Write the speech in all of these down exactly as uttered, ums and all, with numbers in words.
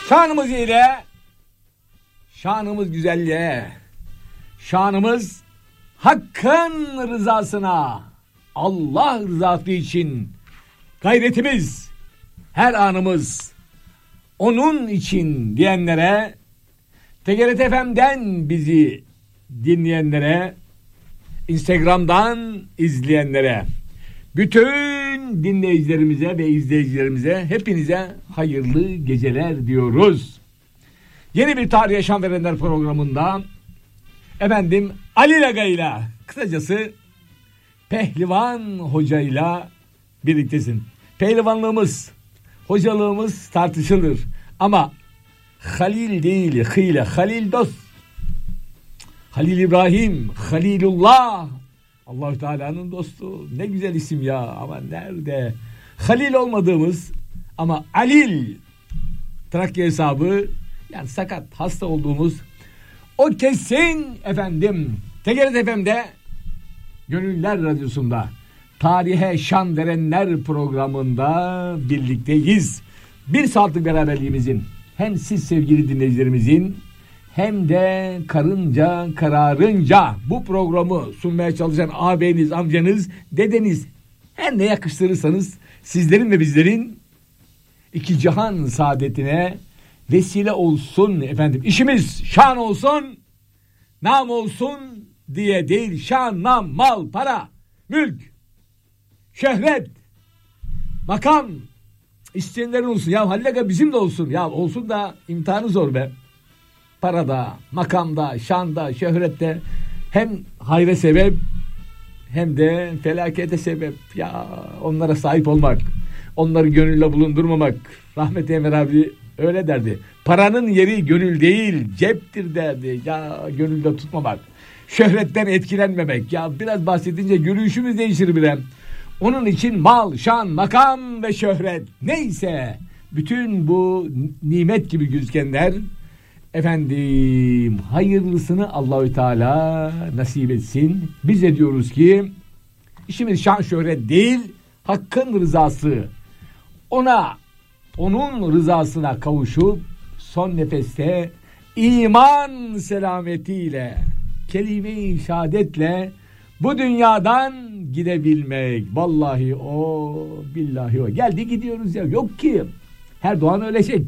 Şanımız ile, şanımız güzelliğe, şanımız Hakk'ın rızasına, Allah rızası için gayretimiz, her anımız onun için diyenlere, T G R T F M'den bizi dinleyenlere, Instagram'dan izleyenlere, bütün dinleyicilerimize ve izleyicilerimize hepinize hayırlı geceler diyoruz. Yeni bir Tarih Yaşam Verenler programında efendim Ali Aga'yla, kısacası Pehlivan Hoca'yla birliktesin. Pehlivanlığımız, hocalığımız tartışılır ama Halil değil, hile, Halil dost, Halil İbrahim, Halilullah, Allah-u Teala'nın dostu. Ne güzel isim ya, ama nerede? Halil olmadığımız ama Alil, Trakya hesabı, yani sakat, hasta olduğumuz o kesin efendim. T G R T F M'de Gönüller Radyosu'nda Tarihe Şan Verenler programında birlikteyiz. Bir saatlik beraberliğimizin hem siz sevgili dinleyicilerimizin hem de karınca kararınca bu programı sunmaya çalışan ağabeyiniz, amcanız, dedeniz, her ne yakıştırırsanız sizlerin ve bizlerin iki cihan saadetine vesile olsun efendim. İşimiz şan olsun, nam olsun diye değil. Şan, nam, mal, para, mülk, şöhret, makam isteyenlerin olsun. Ya Halil Aga bizim de olsun. Ya olsun da imtihanı zor be. Parada, makamda, şanda, şöhrette hem hayra sebep hem de felakete sebep. Ya onlara sahip olmak, onları gönülle bulundurmamak. Rahmetli Emre abi öyle derdi. Paranın yeri gönül değil, ceptir derdi. Ya gönülde tutmamak. Şöhretten etkilenmemek. Ya biraz bahsedince yürüyüşümüz değişir bile. Onun için mal, şan, makam ve şöhret neyse bütün bu nimet gibi gözükenler efendim hayırlısını Allahü Teala nasip etsin. Biz de diyoruz ki işimiz şan şöhret değil, Hakk'ın rızası. Ona, onun rızasına kavuşup son nefeste iman selametiyle, kelime-i şehadetle bu dünyadan gidebilmek. Vallahi o, billahi o. Geldi gidiyoruz ya. Yok ki. Her doğan ölecek.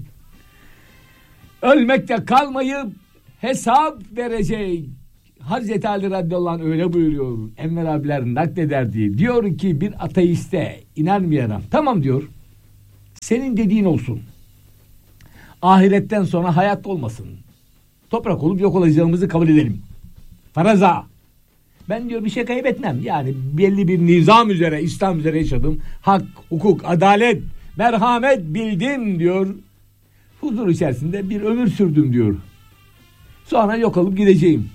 Ölmekte kalmayıp hesap verecek. Hazreti Ali radıyallahu anh öyle buyuruyor. Enver abiler naklederdi. Diyor ki bir ateiste inanmayana, tamam diyor, senin dediğin olsun. Ahiretten sonra hayat olmasın. Toprak olup yok olacağımızı kabul edelim. Faraza. Ben diyor bir şey kaybetmem. Yani belli bir nizam üzere, İslam üzere yaşadım. Hak, hukuk, adalet, merhamet bildim diyor. Huzur içerisinde bir ömür sürdüm diyor. Sonra yok olup gideceğim.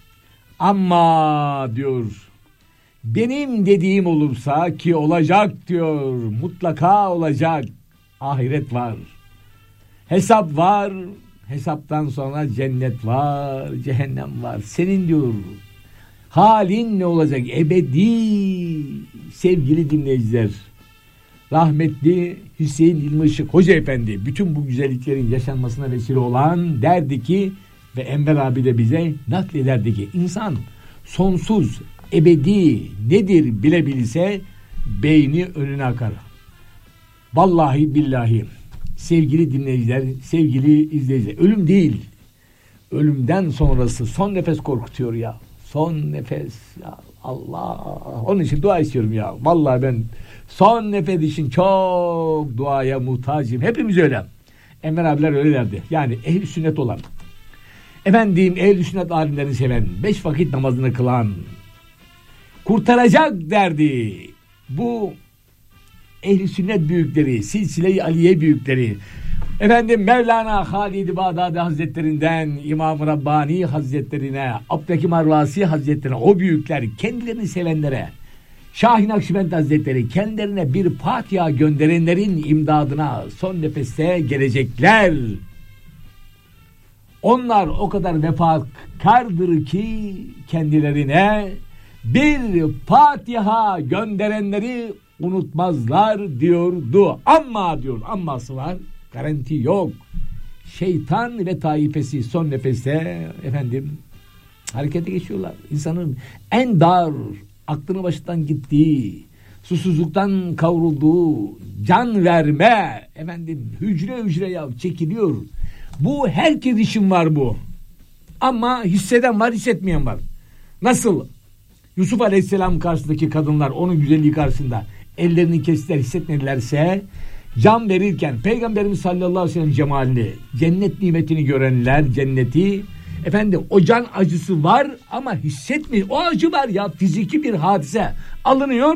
Ama diyor benim dediğim olursa ki olacak diyor. Mutlaka olacak. Ahiret var. Hesap var. Hesaptan sonra cennet var. Cehennem var. Senin diyor halin ne olacak? Ebedi sevgili dinleyiciler. Rahmetli Hüseyin İlmi Işık Hoca Efendi bütün bu güzelliklerin yaşanmasına vesile olan derdi ki ve Enver abi de bize naklederdi ki insan sonsuz ebedi nedir bilebilse beyni önüne akar. Vallahi billahi sevgili dinleyiciler, sevgili izleyiciler, ölüm değil, ölümden sonrası son nefes korkutuyor ya. Son nefes ya Allah. Onun için dua istiyorum ya. Vallahi ben son nefes için çok duaya muhtacım. Hepimiz öyle. Enver abiler öyle derdi. Yani ehl-i sünnet olan, efendim ehl-i sünnet alimlerini seven, beş vakit namazını kılan, kurtaracak derdi. Bu ehl-i sünnet büyükleri, silsile-i aliye büyükleri, efendim Mevlana Halid-i Bağdadi Hazretlerinden İmam-ı Rabbani Hazretlerine, Abdülhakim Arvasi Hazretlerine, o büyükler kendilerini sevenlere, Şahin Akşibend Hazretleri kendilerine bir Fatiha gönderenlerin imdadına son nefeste gelecekler. Onlar o kadar vefakardır ki kendilerine bir Fatiha gönderenleri unutmazlar diyordu. Ama diyor, amması var, garanti yok. şeytan ve taifesi son nefeste efendim harekete geçiyorlar. İnsanın en dar, aklını başından gittiği, susuzluktan kavrulduğu, can verme efendim hücre hücre ya çekiliyor. Bu herkes için var bu. Ama hisseden var, hissetmeyen var. Nasıl? Yusuf Aleyhisselam karşısındaki kadınlar onun güzelliği karşısında ellerini kestiler, hissetmedilerse can verirken Peygamberimiz sallallahu aleyhi ve sellem cemalini, cennet nimetini görenler cenneti efendim o can acısı var ama hissetmiyor. O acı var ya, fiziki bir hadise alınıyor,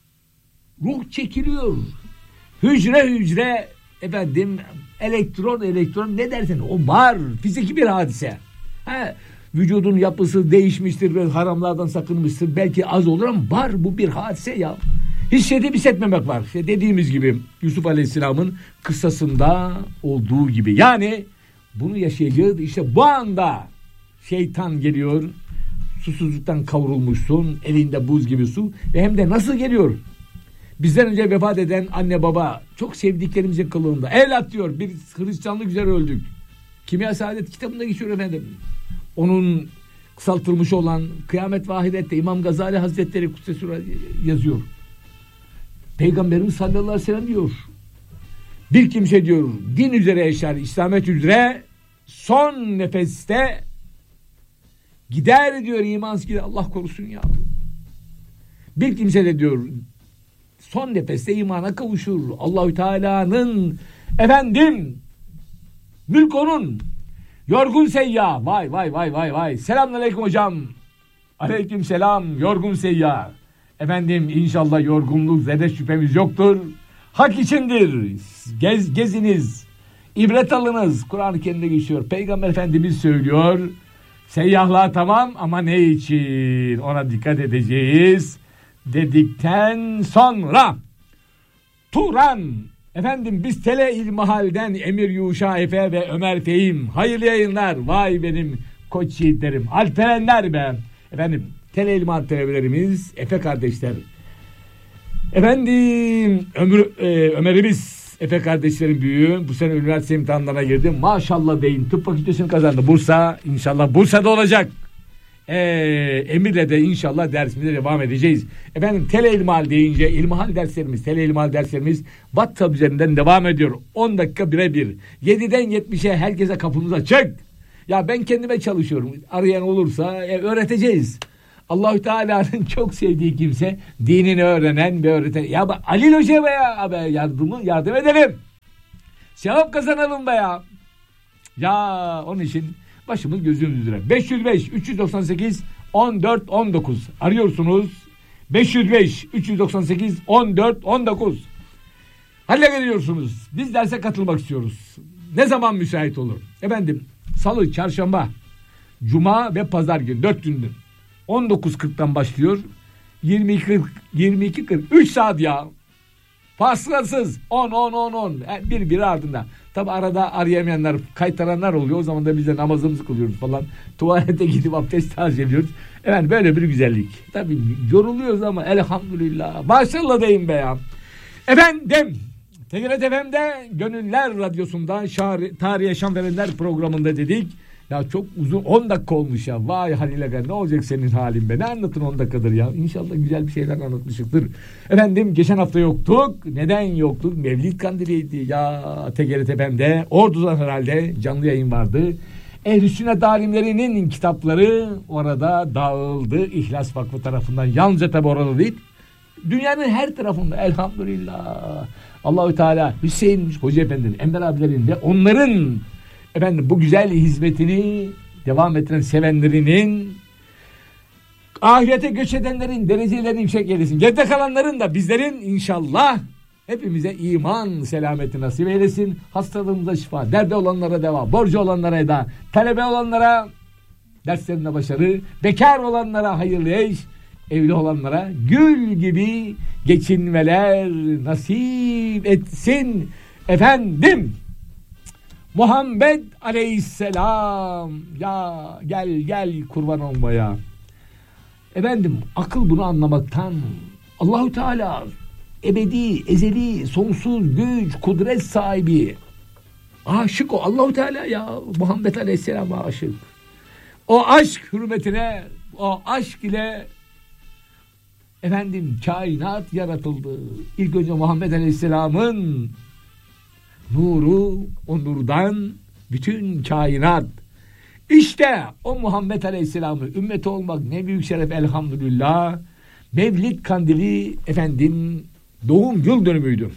ruh çekiliyor. Hücre hücre efendim elektron elektron ne dersen o var, fiziki bir hadise. Ha, vücudun yapısı değişmiştir ve haramlardan sakınmıştır. Belki az olur ama var, bu bir hadise ya. Hissedip hissetmemek var. İşte dediğimiz gibi Yusuf Aleyhisselam'ın kıssasında olduğu gibi. Yani bunu yaşayacağız. İşte bu anda şeytan geliyor. Susuzluktan kavrulmuşsun. Elinde buz gibi su. Ve hem de nasıl geliyor? Bizden önce vefat eden anne baba çok sevdiklerimizin kılığında. Evlat diyor, bir Hristiyanlık üzere öldük. Kimya Saadet kitabında geçiyor efendim. Onun kısaltılmış olan Kıyamet ve Ahiret'te İmam Gazali Hazretleri Kudsesûr yazıyor. Peygamberimiz sallallahu aleyhi ve sellem diyor. Bir kimse diyor din üzere yaşar, İslamiyet üzere son nefeste gider diyor, imansız gider. Allah korusun ya. Bir kimse de diyor son nefeste imana kavuşur. Allahü Teala'nın efendim mülk onun. Yorgun seyyah. Vay vay vay vay vay. Selamünaleyküm hocam. Aleyküm selam. Yorgun seyyah. Efendim inşallah yorgunluk zerre şüphemiz yoktur. Hak içindir. Gez, geziniz. İbret alınız. Kur'an-ı Kerim'de geçiyor. Peygamber Efendimiz söylüyor. Seyyahlığa tamam ama ne için? Ona dikkat edeceğiz. Dedikten sonra Turan efendim biz Tele İlmihal'den Emir Yuşa Efe ve Ömer Fehim hayırlı yayınlar. Vay benim koç yiğitlerim, alperenler be. Efendim Tele İlmihal talebelerimiz, Efe kardeşler. Efendim Ömür, e, Ömer'imiz Efe kardeşlerin büyüğü bu sene üniversite imtihanlarına girdi. Maşallah deyin, tıp fakültesini kazandı. Bursa, inşallah Bursa'da olacak. Ee, Emir'le de inşallah dersimize devam edeceğiz. Efendim Tele İlmihal deyince İlmihal derslerimiz, Tele İlmihal derslerimiz WhatsApp üzerinden devam ediyor. on dakika birebir. yediden yetmişe herkese kapımız açık. Ya ben kendime çalışıyorum. Arayan olursa e, öğreteceğiz. Allahü Teala'nın çok sevdiği kimse, dinini öğrenen ve öğreten. Ya Ali Hoca be ya, abi yardımı yardım edelim. Sevap kazanalım be ya. Ya onun için başımız gözümüz üzere. beş yüz beş üç yüz doksan sekiz on dört on dokuz arıyorsunuz. beş yüz beş üç yüz doksan sekiz on dört on dokuz. Halle geliyorsunuz. Biz derse katılmak istiyoruz. Ne zaman müsait olur? Efendim Salı, Çarşamba, Cuma ve Pazar günü dört gündür. on dokuz kırktan başlıyor. yirmi iki yirmi iki kırk üç saat ya. Faslasız on on on on bir bir ardında. Tabi arada arayamayanlar, kaytaranlar oluyor. O zaman da biz de namazımızı kılıyoruz falan. Tuvalete gidip abdest tazeliyoruz. Evet, böyle bir güzellik. Tabi yoruluyoruz ama elhamdülillah. Maşallah deyin be ya. Efendim T G R T F M'de Gönüller Radyosu'nda şari, Tarih Yaşam Verenler programında dedik. Ya çok uzun on dakika olmuş ya. Vay Halil Aga, ne olacak senin halin be? Ne anlatın on dakikadır ya? İnşallah güzel bir şeyler anlatmışızdır. Efendim geçen hafta yoktuk. Neden yoktuk? Mevlid Kandili'ydi. Ya T G R T F M'de Ordu'dan herhalde canlı yayın vardı. Ehl-i Sünnet alimlerinin kitapları orada dağıldı. İhlas Vakfı tarafından. Yalnızca tabi orada değil. Dünyanın her tarafında elhamdülillah. Allahü Teala Hüseyin Hoca Efendi'nin, Enver abilerin de onların efendim bu güzel hizmetini devam ettiren sevenlerinin, ahirete göç edenlerin derecelerini yüksek eylesin. Geride kalanların da bizlerin inşallah hepimize iman selameti nasip eylesin. Hastalığımıza şifa, derde olanlara deva, borcu olanlara eda, talebe olanlara derslerinde başarı, bekar olanlara hayırlı eş, evli olanlara gül gibi geçinmeler nasip etsin efendim. Muhammed Aleyhisselam, ya gel gel kurban olmaya. Efendim akıl bunu anlamaktan, Allahu Teala ebedi, ezeli, sonsuz güç, kudret sahibi. Aşık o Allahu Teala ya. Muhammed Aleyhisselam'a aşık. O aşk hürmetine, o aşk ile efendim kainat yaratıldı. İlk önce Muhammed Aleyhisselam'ın nuru, o nurdan bütün kainat. İşte o Muhammed Aleyhisselam'ın ümmeti olmak ne büyük şeref elhamdülillah. Mevlid kandili efendim doğum yıl dönümüydü.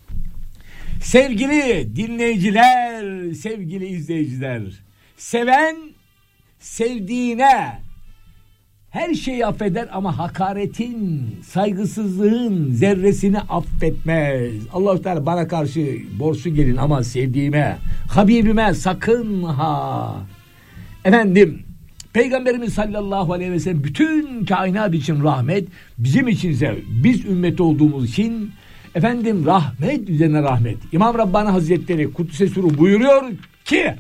Sevgili dinleyiciler, sevgili izleyiciler, seven sevdiğine her şeyi affeder ama hakaretin, saygısızlığın zerresini affetmez. Allah-u Teala bana karşı borçlu gelin ama sevdiğime, Habibime sakın ha. Efendim, Peygamberimiz sallallahu aleyhi ve sellem bütün kainat için rahmet, bizim içinse biz ümmet olduğumuz için efendim rahmet üzerine rahmet. İmam Rabbani Hazretleri Kuddise Sürru buyuruyor ki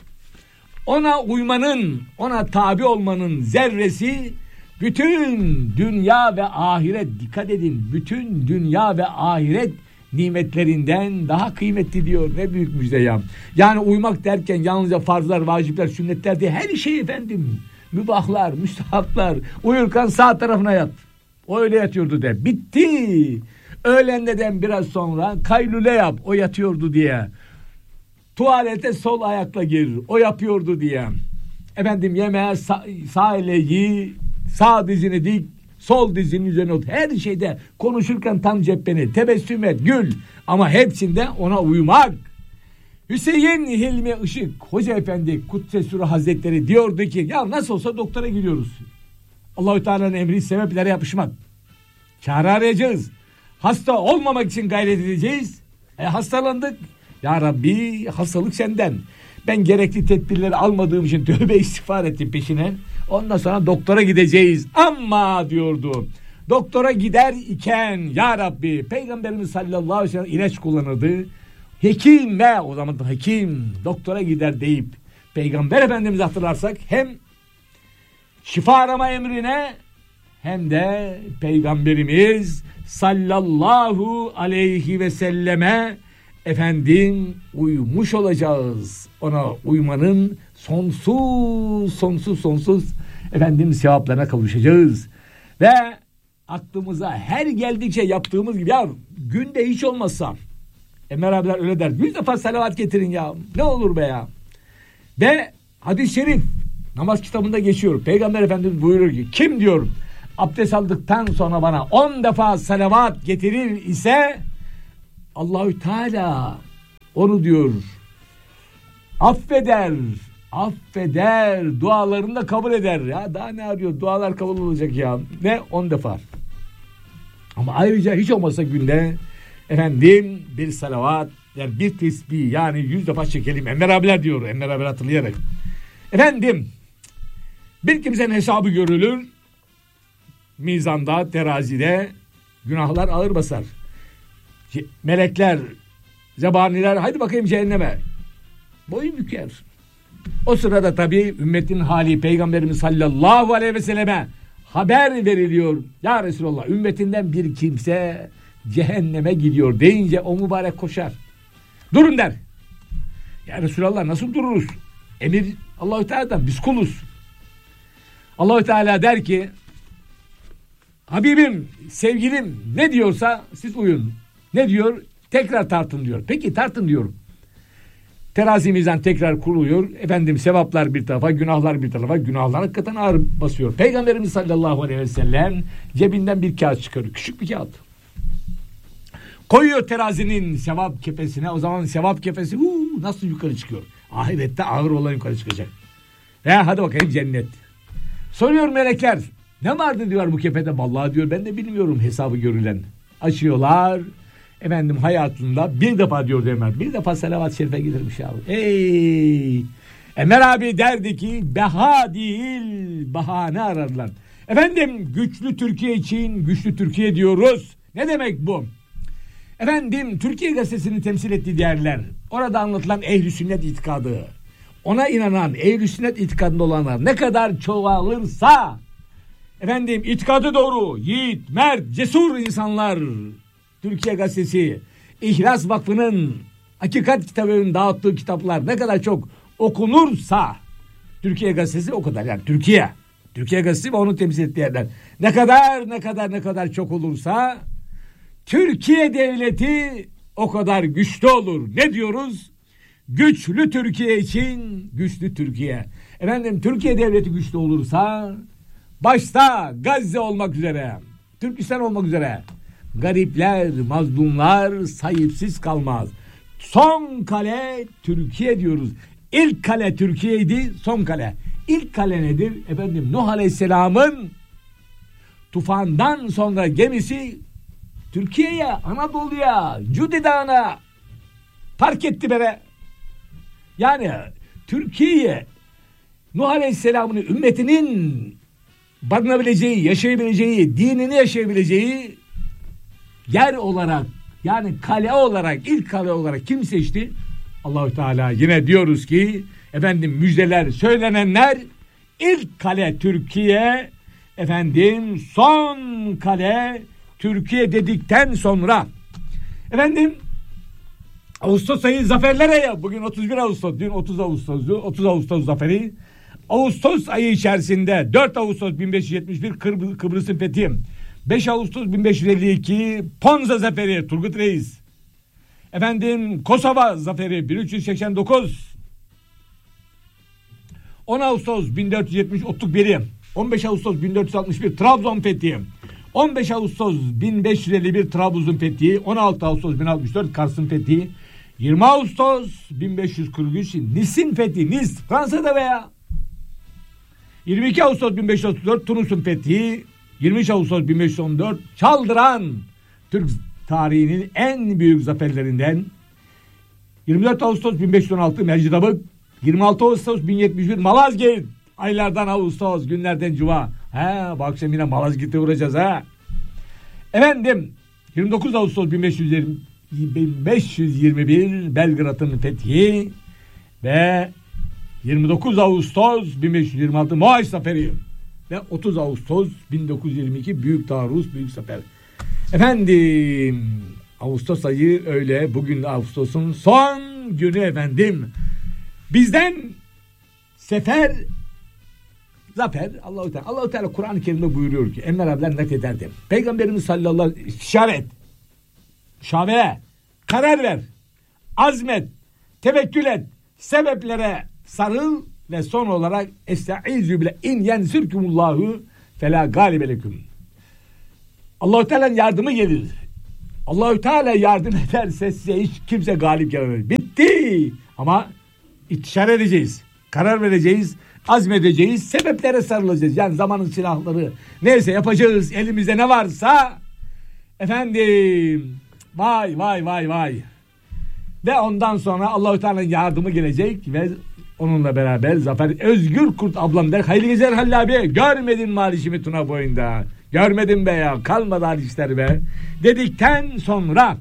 ona uymanın, ona tabi olmanın zerresi bütün dünya ve ahiret, dikkat edin, bütün dünya ve ahiret nimetlerinden daha kıymetli diyor. Ne büyük müjde ya. Yani uymak derken yalnızca farzlar, vacipler, sünnetler değil, her şey efendim. Mübahlar, müstahaplar. Uyurken sağ tarafına yat. O öyle yatıyordu de. Bitti. Öğlenden biraz sonra kaylule yap. O yatıyordu diye. Tuvalete sol ayakla gir. O yapıyordu diye. Efendim yemeğe sağ, sağ eleği, sağ dizini dik, sol dizinin üzerine ot. Her şeyde konuşurken tam cepheni, tebessüm et, gül. Ama hepsinde ona uymak. Hüseyin Hilmi Işık Hoca Efendi Kuddise Sürru Hazretleri diyordu ki ya nasıl olsa doktora gidiyoruz. Allahu Teala'nın emri sebeplere yapışmak. Çare arayacağız. Hasta olmamak için gayret edeceğiz. E hastalandık. Ya Rabbi hastalık senden. Ben gerekli tedbirleri almadığım için tövbe istiğfar ettim peşine. Ondan sonra doktora gideceğiz. Ama diyordu. Doktora gider iken ya Rabbi Peygamberimiz sallallahu aleyhi ve sellem ilaç kullanırdı. Hekim ve o zaman da hekim doktora gider deyip Peygamber Efendimiz'i hatırlarsak hem şifa arama emrine hem de Peygamberimiz sallallahu aleyhi ve selleme efendim uymuş olacağız. Ona uymanın sonsuz sonsuz sonsuz efendim sevaplarına kavuşacağız. Ve aklımıza her geldikçe yaptığımız gibi ya günde hiç olmazsa Emre abiler öyle der. Yüz defa salavat getirin ya. Ne olur be ya. Ve hadis-i şerif namaz kitabında geçiyor. Peygamber Efendimiz buyurur ki kim diyor abdest aldıktan sonra bana on defa salavat getirir ise Allahü Teala onu diyor affeder, affeder, dualarını da kabul eder. Ya daha ne arıyor? Dualar kabul olacak ya. Ne? on defa. Ama ayrıca hiç olmasa günde efendim bir salavat, yani bir tesbih, yani yüz defa çekelim. Enver abiler diyor. Enver abiler hatırlayarak. Efendim bir kimsenin hesabı görülür. Mizanda, terazide günahlar ağır basar. Melekler, zebaniler haydi bakayım cehenneme. Boyun büker. O sırada tabii ümmetin hali Peygamberimiz sallallahu aleyhi ve selleme haber veriliyor. Ya Resulallah ümmetinden bir kimse cehenneme gidiyor deyince o mübarek koşar. Durun der. Ya Resulallah nasıl dururuz? Emir Allah-u Teala'dan, biz kuluz. Allah-u Teala der ki Habibim, sevgilim ne diyorsa siz uyun. Ne diyor? Tekrar tartın diyor. Peki tartın diyor. Terazimizden tekrar kuruluyor. Efendim sevaplar bir tarafa, günahlar bir tarafa. Günahlar hakikaten ağır basıyor. Peygamberimiz sallallahu aleyhi ve sellem cebinden bir kağıt çıkarıyor. Küçük bir kağıt. Koyuyor terazinin sevap kefesine. O zaman sevap kefesi uu, nasıl yukarı çıkıyor? Ahirette ağır olan yukarı çıkacak. Ve hadi bakayım cennet. Soruyor melekler. Ne vardı diyor bu kefede? Vallahi diyor ben de bilmiyorum hesabı görülen. Açıyorlar. Efendim hayatında bir defa diyor Ömer. Bir defa salavat-ı şerife gelirmiş ya. Ey! Ömer abi derdi ki beha değil bahane ararlar. Efendim güçlü Türkiye için güçlü Türkiye diyoruz. Ne demek bu? Efendim Türkiye Gazetesi'ni temsil ettiği değerler. Orada anlatılan ehl-i sünnet itikadı. Ona inanan ehl-i sünnet itikadında olanlar ne kadar çoğalırsa efendim itikadı doğru, yiğit, mert, cesur insanlar Türkiye Gazetesi, İhlas Vakfı'nın Hakikat kitabının dağıttığı kitaplar ne kadar çok okunursa, Türkiye Gazetesi o kadar, yani Türkiye. Türkiye Gazetesi ve onu temsil ettiği yerler. Ne kadar ne kadar ne kadar çok olursa Türkiye Devleti o kadar güçlü olur. Ne diyoruz? Güçlü Türkiye için güçlü Türkiye. Efendim Türkiye Devleti güçlü olursa başta Gazze olmak üzere, Türkistan olmak üzere garipler, mazlumlar sahipsiz kalmaz. Son kale Türkiye diyoruz. İlk kale Türkiye'ydi, son kale. İlk kale nedir? Efendim Nuh Aleyhisselam'ın tufandan sonra gemisi Türkiye'ye, Anadolu'ya, Cudi Dağı'na park etti bere. Yani Türkiye'ye Nuh Aleyhisselam'ın ümmetinin barınabileceği, yaşayabileceği, dinini yaşayabileceği yer olarak, yani kale olarak, ilk kale olarak kim seçti? Allahu Teala. Yine diyoruz ki efendim müjdeler, söylenenler, ilk kale Türkiye, efendim son kale Türkiye dedikten sonra efendim Ağustos ayı zaferlere ya, bugün otuz bir Ağustos, dün otuz Ağustos'tu, otuz Ağustos zaferi. Ağustos ayı içerisinde dört Ağustos bin beş yüz yetmiş bir Kıbr- Kıbrıs'ın fethi, beş Ağustos bin beş yüz elli iki Ponza zaferi, Turgut Reis, efendim Kosova zaferi bin üç yüz seksen dokuz, on Ağustos bin dört yüz yetmiş Otlukbeli, on beş Ağustos bin dört yüz altmış bir Trabzon fethi, on beş Ağustos bin beş yüz elli bir Trabzon fethi, on altı Ağustos bin altmış dört Kars'ın fethi, yirmi Ağustos bin beş yüz kırk üç Nice'in fethi, Nice Fransa'da veya yirmi iki Ağustos bin beş yüz otuz dört Tunus'un fethi, yirmi üç Ağustos bin beş yüz on dört Çaldıran, Türk tarihinin en büyük zaferlerinden, yirmi dört Ağustos bin beş yüz on altı Mercidabık, yirmi altı Ağustos bin yetmiş bir Malazgirt, aylardan Ağustos, günlerden Cuma. He, bu akşam yine Malazgirt'e uğrayacağız ha. Efendim yirmi dokuz Ağustos bin beş yüz yirmi bir Belgrad'ın fethi ve yirmi dokuz Ağustos bin beş yüz yirmi altı Mohaç Zaferi ve otuz Ağustos bin dokuz yüz yirmi iki Büyük Taarruz, Büyük Zafer. Efendim Ağustos ayı öyle, bugün Ağustos'un son günü efendim. Bizden sefer, zafer, Allah-u Teala, Allah-u Teala Kur'an-ı Kerim'de buyuruyor ki, Enver abiler naklederdim. Peygamberimiz sallallahu aleyhi ve sellem işaret, şaveye, karar ver, azmet, tevekkül et, sebeplere sarıl ve son olarak estaizu bile in yensirkumullahu fela galibe leküm. Allah-u Teala'nın yardımı gelir. Allah-u Teala yardım ederse size hiç kimse galip gelemez. Bitti. Ama istişare edeceğiz. Karar vereceğiz. Azmedeceğiz. Sebeplere sarılacağız. Yani zamanın silahları neyse yapacağız. Elimizde ne varsa efendim vay vay vay vay. Ve ondan sonra Allah-u Teala'nın yardımı gelecek ve onunla beraber zafer. Özgür Kurt ablam der, hayırlı geceler Halil abi. Görmedin mi Alişimi Tuna boyunda? Görmedim be ya. Kalmadı Alişler be. Dedikten sonra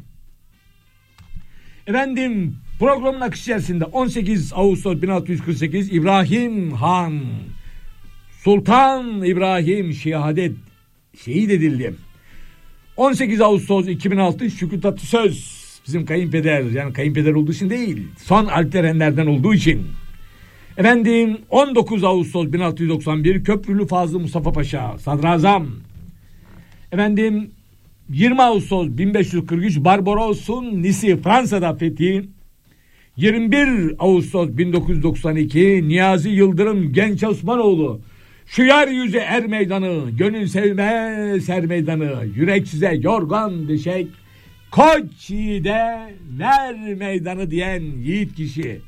efendim programın akışı içerisinde on sekiz Ağustos bin altı yüz kırk sekiz İbrahim Han Sultan İbrahim şehadet şehit edildi. on sekiz Ağustos iki bin altı Şükrü Tatlısöz, bizim kayınpeder, yani kayınpeder olduğu için değil, son alperenlerden olduğu için. Efendim on dokuz Ağustos bin altı yüz doksan bir Köprülü Fazıl Mustafa Paşa Sadrazam. Efendim yirmi Ağustos bin beş yüz kırk üç Barbaros'un Nice'i Fransa'da fethi. yirmi bir Ağustos bin dokuz yüz doksan iki Niyazi Yıldırım Genç Osmanoğlu şu yeryüzü er meydanı, gönül sevmez er meydanı, yürek size yorgan döşek, koç yiğide ver meydanı diyen yiğit kişi.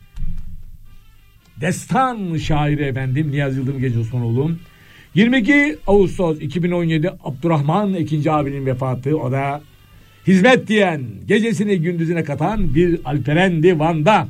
Destan şairi efendim Niyazi Yıldırım Genç Osmanoğlu. yirmi iki Ağustos iki bin on yedi Abdurrahman ikinci abinin vefatı. O da hizmet diyen, gecesini gündüzüne katan bir alperendi Van'da.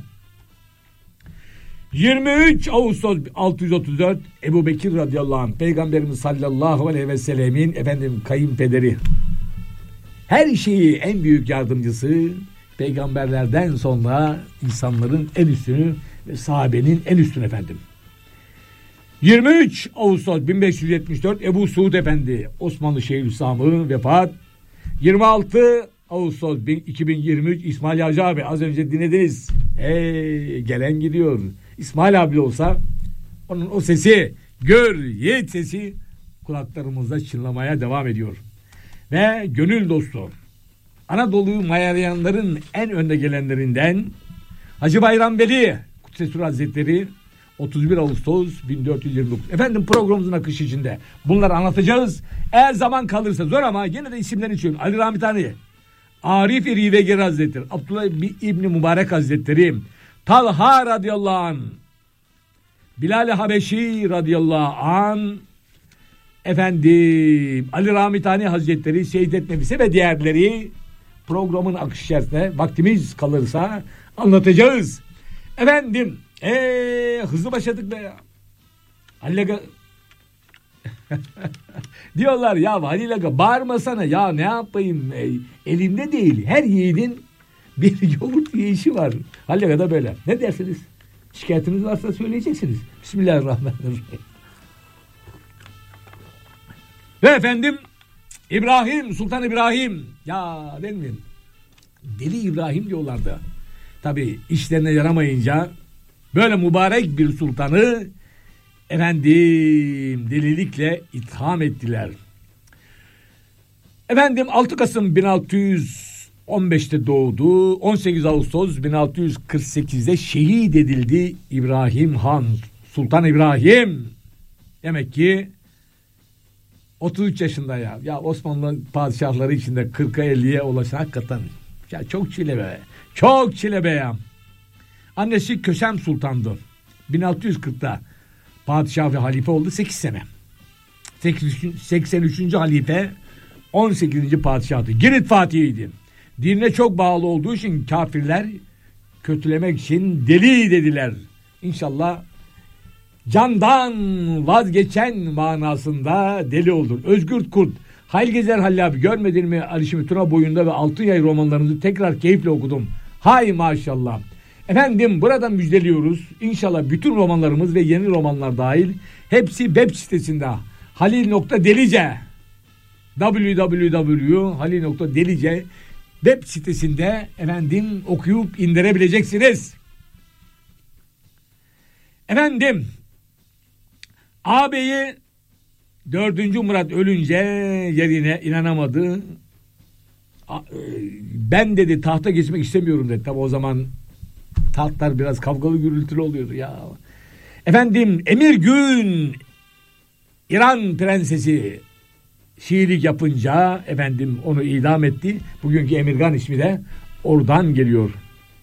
yirmi üç Ağustos altı yüz otuz dört Ebu Bekir radıyallahu anh, Peygamberimiz sallallahu aleyhi ve sellemin efendim kayınpederi. Her şeyi en büyük yardımcısı, peygamberlerden sonra insanların en üstünü ve sahabenin en üstünü efendim. yirmi üç Ağustos bin beş yüz yetmiş dört Ebu Suud Efendi Osmanlı Şeyhülislam'ı vefat. yirmi altı Ağustos iki bin yirmi üç İsmail Yağcı abi az önce dinlediniz. Eee gelen gidiyor. İsmail abi olsa onun o sesi, gör yiğit sesi kulaklarımızda çınlamaya devam ediyor. Ve gönül dostu, Anadolu'yu mayalayanların en önde gelenlerinden Hacı Bayram Veli Kudsesur Hazretleri otuz bir Ağustos bin dört yüz yirmi dokuz. Efendim programımızın akışı içinde bunları anlatacağız. Eğer zaman kalırsa zor ama yine de isimlerini söyleyeyim. Ali Rahmi Tani, Arif-i Rivegir Hazretleri, Abdullah İbni Mübarek Hazretleri, Talha radıyallahu anh, Bilal-i Habeşi radıyallahu anh, efendim Ali Rahmi Tani Hazretleri, Seydet Nefise ve diğerleri programın akışı içerisinde vaktimiz kalırsa anlatacağız. Efendim ee, hızlı başladık be ya. Halil Aga diyorlar ya Halil Aga bağırmasana ya, ne yapayım, e, elimde değil. Her yiğidin bir yoğurt yiyişi var. Halil Aga da böyle. Ne dersiniz? Şikayetiniz varsa söyleyeceksiniz. Bismillahirrahmanirrahim. Ve efendim İbrahim, Sultan İbrahim. Ya değil mi? Deli İbrahim diyorlardı. Tabi işlerine yaramayınca böyle mübarek bir sultanı efendim delilikle itham ettiler. Efendim altı Kasım bin altı yüz on beşte doğdu. on sekiz Ağustos bin altı yüz kırk sekizde şehit edildi İbrahim Han. Sultan İbrahim. Demek ki otuz üç yaşında ya. Ya Osmanlı padişahları içinde kırka elliye ulaşan hakikaten ya çok çile be. Çok çile be ya. Annesi Kösem Sultan'dı. bin altı yüz kırkta padişah ve halife oldu sekiz sene. seksen üçüncü halife on sekizinci padişahtı. Girit Fatih'iydi. Dinine çok bağlı olduğu için kafirler kötülemek için deli dediler. İnşallah candan vazgeçen manasında deli olur. Özgür Kurt, Hayal Gezer Halil abi, görmedin mi Alişim Tuna boyunda ve Altın Yay romanlarınızı tekrar keyifle okudum. Hay maşallah. Efendim buradan müjdeliyoruz. İnşallah bütün romanlarımız ve yeni romanlar dahil hepsi web sitesinde halil nokta delice w w w nokta halil nokta delice web sitesinde efendim okuyup indirebileceksiniz. Efendim ağabeyi dördüncü Murat ölünce yerine inanamadı. Ben dedi tahta geçmek istemiyorum dedi. Tabi o zaman tahtlar biraz kavgalı gürültülü oluyordu ya. Efendim Emir Gün İran prensesi Şiilik yapınca efendim onu idam etti. Bugünkü Emirgan ismi de oradan geliyor.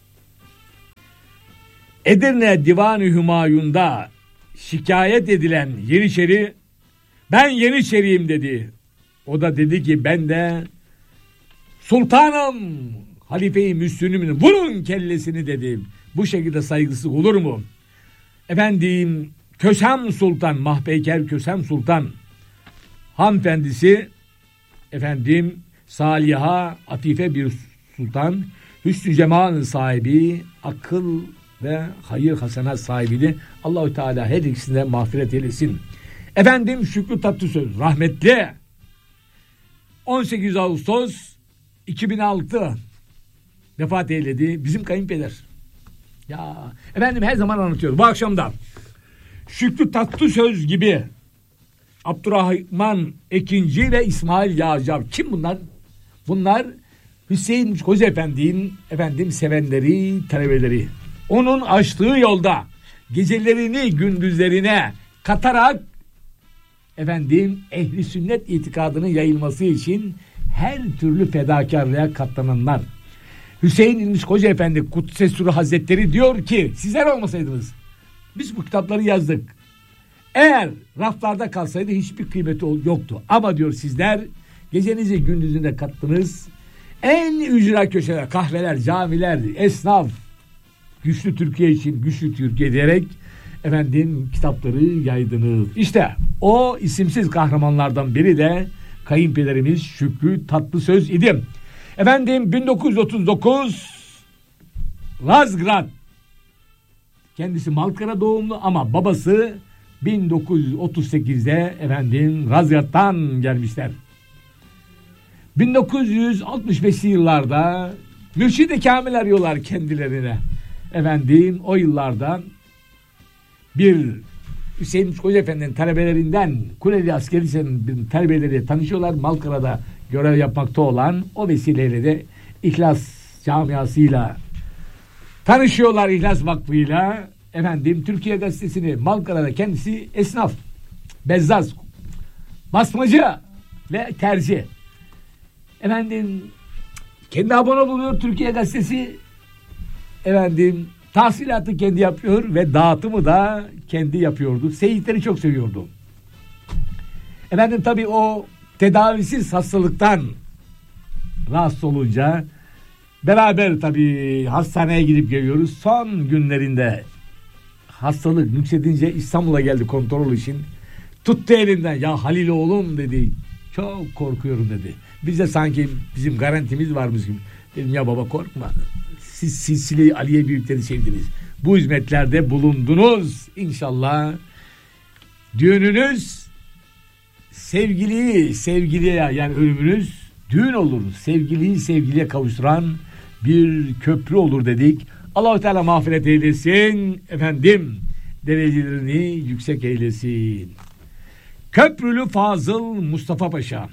Edirne Divan-ı Hümayun'da şikayet edilen Yeniçeri ben Yeniçeriyim dedi. O da dedi ki ben de sultanım, halife-i Müslüm'ün vurun kellesini dedi. Bu şekilde saygısızlık olur mu? Efendim Kösem Sultan, Mahpeyker Kösem Sultan hanımefendisi efendim Saliha Atife bir sultan, hüsnü cemalın sahibi, akıl ve hayır hasenat sahibiydi. Allahü Teala her ikisine mağfiret eylesin. Efendim Şükrü Tatlısöz rahmetli on sekiz Ağustos iki bin altı vefat eyledi. Bizim kayınpeder. Ya efendim her zaman anlatıyorum. Bu akşam da Şükrü Tatlısöz gibi Abdurrahman Ekinci ve İsmail Yağcı. Kim bunlar? Bunlar Hüseyin Hoca Efendi'nin efendim sevenleri, talebeleri. Onun açtığı yolda gecelerini gündüzlerine katarak efendim ehli sünnet itikadının yayılması için her türlü fedakarlığa katlananlar. Hüseyin İlmiş Hoca Efendi Kudsesur Hazretleri diyor ki sizler olmasaydınız biz bu kitapları yazdık. Eğer raflarda kalsaydı hiçbir kıymeti yoktu. Ama diyor sizler gecenizi gündüzüne kattınız. En ücra köşeler, kahveler, camiler, esnaf, güçlü Türkiye için güçlü Türkiye diyerek efendim kitapları yaydınız. İşte o isimsiz kahramanlardan biri de kayınpederimiz Şükrü Tatlısöz idi. Efendim bin dokuz yüz otuz dokuz Razgrad, kendisi Malkara doğumlu ama babası bin dokuz yüz otuz sekizde efendim Razgrad'dan gelmişler. bin dokuz yüz altmış beşli yıllarda Mürşid-i Kamil arıyorlar kendilerine. Efendim o yıllarda bir Hüseyin Koca Efendi'nin talebelerinden Kuleli Askeri Lise'nin talebeleri tanışıyorlar. Malkara'da görev yapmakta olan, o vesileyle de İhlas camiasıyla tanışıyorlar, İhlas Vakfı'yla. Efendim Türkiye Gazetesi'ni, Malkara'da kendisi esnaf, bezzaz, basmacı ve terzi. Efendim kendi abone buluyor Türkiye Gazetesi. Efendim tahsilatı kendi yapıyor ve dağıtımı da kendi yapıyordu. Seyitleri çok seviyordu. Efendim tabii o tedavisiz hastalıktan rahatsız olunca beraber tabii hastaneye gidip geliyoruz. Son günlerinde hastalık yükselince İstanbul'a geldi kontrol için. Tuttu elinden, ya Halil oğlum dedi, çok korkuyorum dedi. Biz de sanki bizim garantimiz varmış gibi. Dedim ya baba korkma. Siz Silsile-i Aliye büyükleri sevdiniz. Bu hizmetlerde bulundunuz. İnşallah düğününüz sevgiliyi sevgiliye, yani ölümünüz düğün olur. Sevgiliyi sevgiliye kavuşturan bir köprü olur dedik. Allah-u Teala mağfiret eylesin. Efendim derecelerini yüksek eylesin. Köprülü Fazıl Mustafa Paşa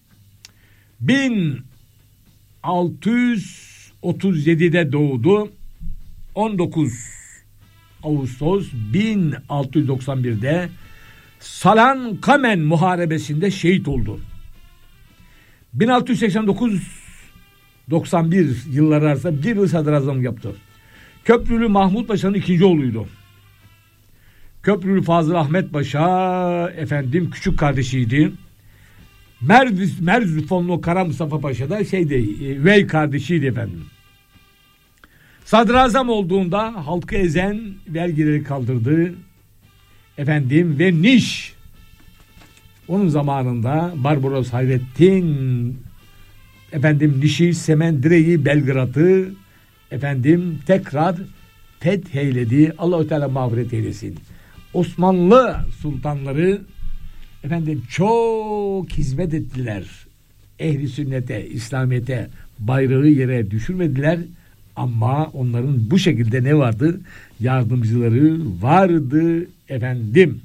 bin altı yüz otuz yedide doğdu. on dokuz Ağustos bin altı yüz doksan birde Salan Kamen Muharebesi'nde şehit oldu. bin altı yüz seksen dokuz doksan bir yılları arasında bir yıl sadrazamlık yaptı. Köprülü Mahmut Paşa'nın ikinci oğluydu. Köprülü Fazıl Ahmet Paşa efendim küçük kardeşiydi. Merz, Merzifonlu Kara Mustafa Paşa da şeydi, üvey kardeşiydi efendim. Sadrazam olduğunda halkı ezen vergileri kaldırdı. Efendim ve Niş, onun zamanında Barbaros Hayrettin efendim Niş'i, Semendire'yi, Belgrad'ı efendim tekrar fetheyledi. Allah-u Teala mağfiret eylesin. Osmanlı sultanları efendim çok hizmet ettiler. Ehli sünnete, İslamiyete bayrağı yere düşürmediler. Ama onların bu şekilde ne vardı? Yardımcıları vardı efendim.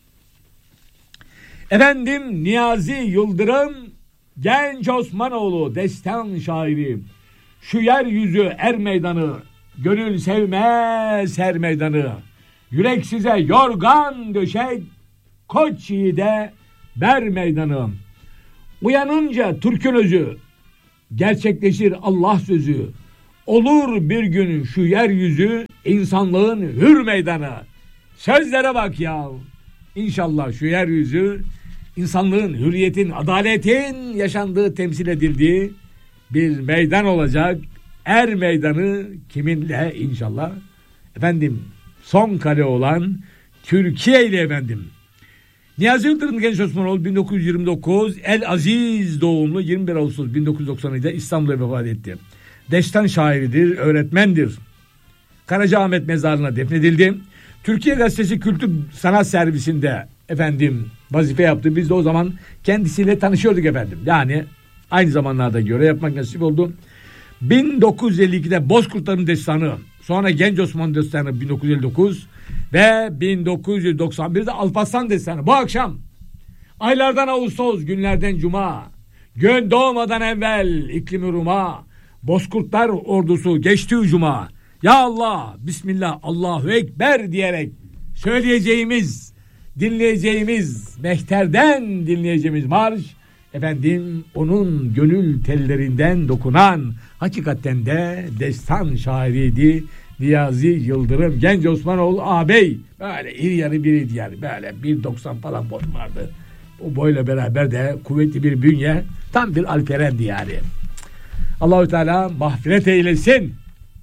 Efendim Niyazi Yıldırım Genç Osmanoğlu destan şairi. Şu yeryüzü er meydanı, gönül sevmez her meydanı. Yürek size yorgan döşek, koç yiğide ber meydanı. Uyanınca Türk'ün özü, gerçekleşir Allah sözü. Olur bir gün şu yeryüzü insanlığın hür meydanı. Sözlere bak ya. İnşallah şu yeryüzü insanlığın, hürriyetin, adaletin yaşandığı, temsil edildiği bir meydan olacak. Er meydanı kiminle inşallah? Efendim son kale olan Türkiye ile efendim. Niyazi Yıldırım Genç Osmanoğlu bin dokuz yüz yirmi dokuz El Aziz doğumlu, yirmi bir Ağustos bin dokuz yüz doksan yedide İstanbul'da vefat etti. Destan şairidir, öğretmendir. Karacaahmet mezarlığına defnedildi. Türkiye Gazetesi Kültür Sanat Servisi'nde efendim vazife yaptı. Biz de o zaman kendisiyle tanışıyorduk efendim. Yani aynı zamanlarda görev yapmak nasip oldu. bin dokuz yüz elli ikide Bozkurtların Destanı, sonra Genç Osmanlı Destanı bin dokuz yüz elli dokuz ve bin dokuz yüz doksan birde Alparslan Destanı. Bu akşam aylardan Ağustos, günlerden Cuma, gün doğmadan evvel iklimi Rum'a, Bozkurtlar ordusu geçti hücuma. Ya Allah, Bismillah, Allahu Ekber diyerek söyleyeceğimiz, dinleyeceğimiz, mehterden dinleyeceğimiz marş, efendim onun gönül tellerinden dokunan, hakikaten de destan şairiydi Niyazi Yıldırım Genç Osmanoğlu ağabey. Böyle iri yarı biriydi yani, böyle bir doksan falan boy vardı. O boyla beraber de kuvvetli bir bünye, tam bir alperendi yani. Allah-u Teala mağfiret eylesin.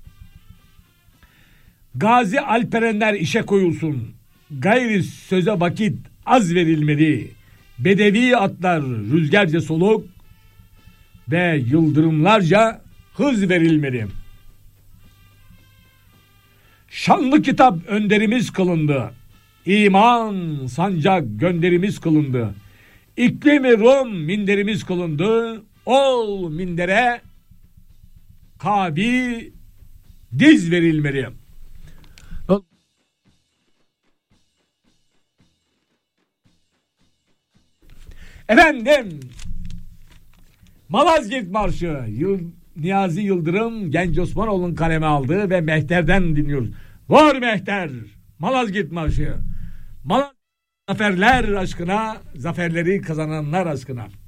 Gazi alperenler işe koyulsun. Gayri söze vakit az verilmeli. Bedevi atlar rüzgarca soluk ve yıldırımlarca hız verilmeli. Şanlı kitap önderimiz kılındı. İman sancak gönderimiz kılındı. İklimi Rum minderimiz kılındı. ol mindere kabi diz verilmeli. Efendim, Malazgirt Marşı Yıl, Niyazi Yıldırım Genç Osmanoğlu'nun kaleme aldığı ve Mehter'den dinliyoruz. Var Mehter, Malazgirt Marşı. Malazgirt zaferler aşkına, zaferleri kazananlar aşkına.